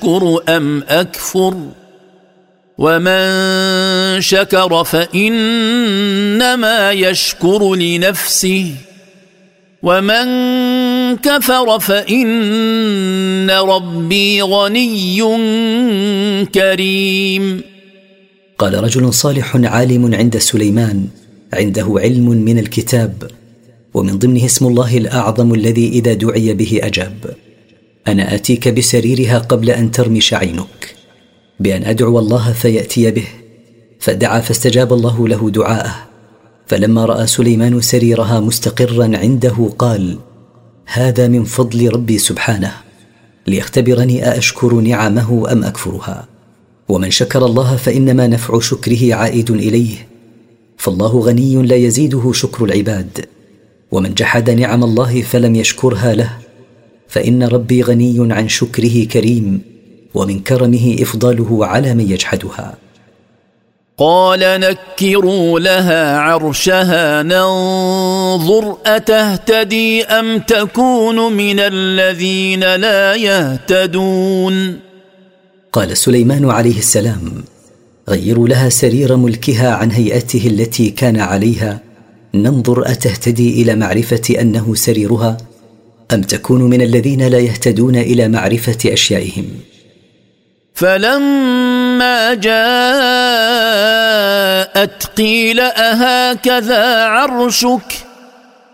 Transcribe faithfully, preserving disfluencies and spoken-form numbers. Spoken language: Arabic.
أشكر أم أكفر ومن شكر فإنما يشكر لنفسه ومن كفر فإن ربي غني كريم. قال رجل صالح عالم عند سليمان عنده علم من الكتاب ومن ضمنه اسم الله الأعظم الذي إذا دعي به أجاب: أنا آتيك بسريرها قبل أن ترمش عينك، بأن أدعو الله فيأتي به. فدعا فاستجاب الله له دعاءه. فلما رأى سليمان سريرها مستقرا عنده قال: هذا من فضل ربي سبحانه ليختبرني أأشكر نعمه أم أكفرها. ومن شكر الله فإنما نفع شكره عائد إليه، فالله غني لا يزيده شكر العباد. ومن جحد نعم الله فلم يشكرها له فإن ربي غني عن شكره كريم، ومن كرمه إفضاله على من يجحدها. قال نكروا لها عرشها ننظر أتهتدي أم تكون من الذين لا يهتدون. قال سليمان عليه السلام: غيروا لها سرير ملكها عن هيئته التي كان عليها، ننظر أتهتدي إلى معرفة أنه سريرها أم تكون من الذين لا يهتدون إلى معرفة أشيائهم. فلما جاءت قيل أهكذا عرشك